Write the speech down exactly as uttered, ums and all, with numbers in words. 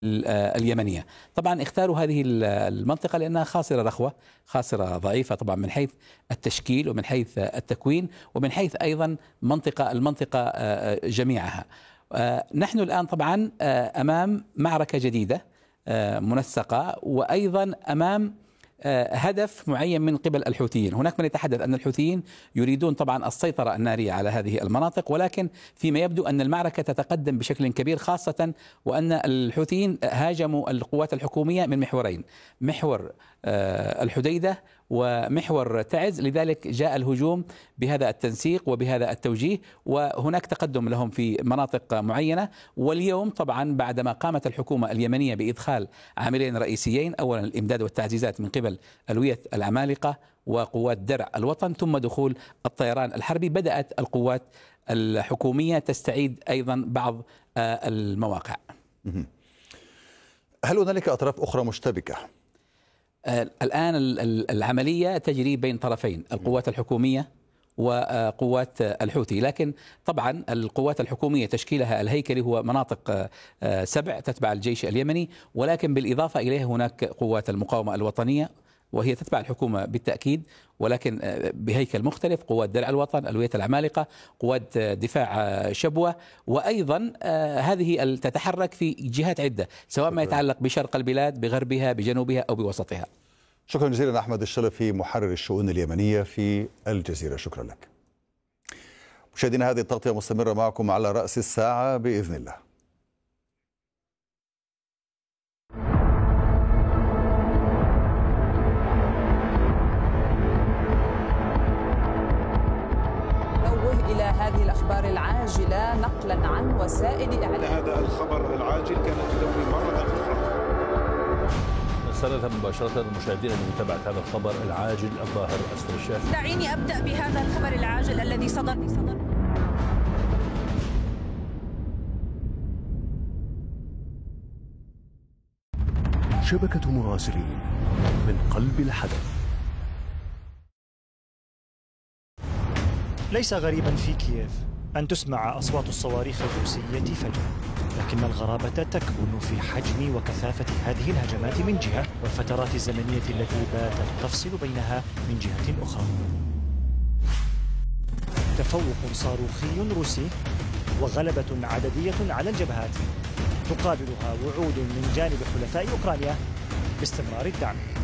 اليمنية. طبعا اختاروا هذه المنطقة لأنها خاصرة رخوة، خاصرة ضعيفة طبعا من حيث التشكيل ومن حيث التكوين ومن حيث أيضا منطقة المنطقة جميعها. نحن الآن طبعا أمام معركة جديدة منسقة، وأيضا أمام هدف معين من قبل الحوثيين. هناك من يتحدث أن الحوثيين يريدون طبعا السيطرة النارية على هذه المناطق، ولكن فيما يبدو أن المعركة تتقدم بشكل كبير، خاصة وأن الحوثيين هاجموا القوات الحكومية من محورين، محور الحديدة ومحور تعز، لذلك جاء الهجوم بهذا التنسيق وبهذا التوجيه، وهناك تقدم لهم في مناطق معينة. واليوم طبعا بعدما قامت الحكومة اليمنية بإدخال عاملين رئيسيين، أولا الإمداد والتعزيزات من قبل ألوية العمالقة وقوات درع الوطن، ثم دخول الطيران الحربي، بدأت القوات الحكومية تستعيد أيضا بعض المواقع. هل هنالك أطراف أخرى مشتبكة؟ الآن العملية تجري بين طرفين، القوات الحكومية وقوات الحوثي، لكن طبعا القوات الحكومية تشكيلها الهيكلي هو مناطق سبع تتبع الجيش اليمني، ولكن بالإضافة إليه هناك قوات المقاومة الوطنية وهي تتبع الحكومة بالتأكيد، ولكن بهيكل مختلف، قوات درع الوطن، ألوية العمالقة، قوات دفاع شبوة، وأيضا هذه تتحرك في جهات عدة سواء ما يتعلق بشرق البلاد، بغربها، بجنوبها أو بوسطها. شكرا جزيلا أحمد الشلفي، محرر الشؤون اليمنية في الجزيرة، شكرا لك. مشاهدينا، هذه التغطية مستمرة معكم على رأس الساعة بإذن الله. إلى هذه الأخبار العاجلة نقلا عن وسائل إعلام. هذا الخبر العاجل كانت تدوي مرة أخرى. نستند مباشرة المشاهدين لمتابعة هذا الخبر العاجل الظاهر أسفل الشاشة. دعيني أبدأ بهذا الخبر العاجل الذي صدر صدر شبكة مراسلين من قلب الحدث. ليس غريبا في كييف أن تسمع أصوات الصواريخ الروسية فجأة، لكن الغرابة تكمن في حجم وكثافة هذه الهجمات من جهة، والفترات الزمنية التي باتت تفصل بينها من جهة أخرى. تفوق صاروخي روسي وغلبة عددية على الجبهات تقابلها وعود من جانب حلفاء أوكرانيا باستمرار الدعم.